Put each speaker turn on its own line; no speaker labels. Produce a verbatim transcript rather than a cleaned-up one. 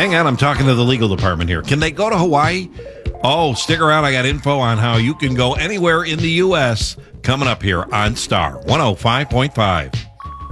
Hang on, I'm talking to the legal department here. Can they go to Hawaii? Oh, stick around. I got info on how you can go anywhere in the U S coming up here on Star one oh five point five.